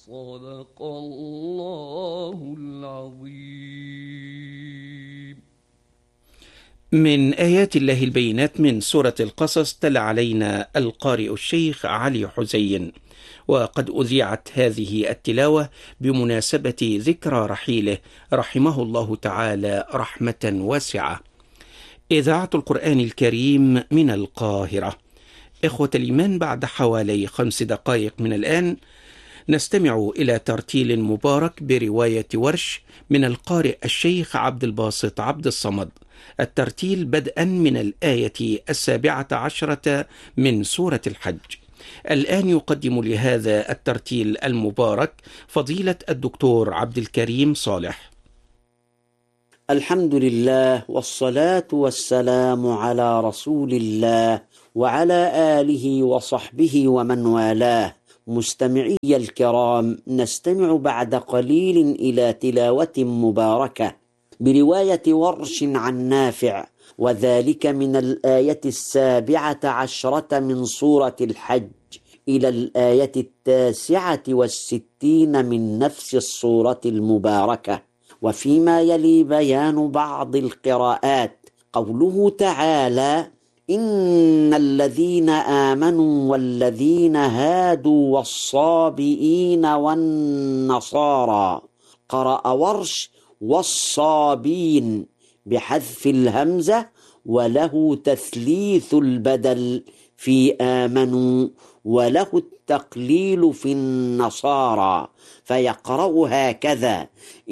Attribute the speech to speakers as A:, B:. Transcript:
A: صدق الله العظيم.
B: من آيات الله البينات من سورة القصص تلا علينا القارئ الشيخ علي حسين، وقد أذيعت هذه التلاوة بمناسبة ذكرى رحيله رحمه الله تعالى رحمة واسعة. إذاعة القرآن الكريم من القاهرة. إخوة الإيمان، بعد حوالي 5 دقائق من الآن نستمع إلى ترتيل مبارك برواية ورش من القارئ الشيخ عبد الباسط عبد الصمد. الترتيل بدءا من الآية 17 من سورة الحج. الآن يقدم لهذا الترتيل المبارك فضيلة الدكتور عبد الكريم صالح.
C: الحمد لله والصلاة والسلام على رسول الله وعلى آله وصحبه ومن والاه. مستمعي الكرام، نستمع بعد قليل إلى تلاوة مباركة برواية ورش عن نافع، وذلك من الآية 17 من سورة الحج إلى الآية 69 من نفس السورة المباركة. وفيما يلي بيان بعض القراءات. قوله تعالى: إن الذين آمنوا والذين هادوا والصابئين والنصارى. قرأ ورش والصابين بحذف الهمزة، وله تثليث البدل في آمنوا، وله التقليل في النصارى، فيقرأ هكذا: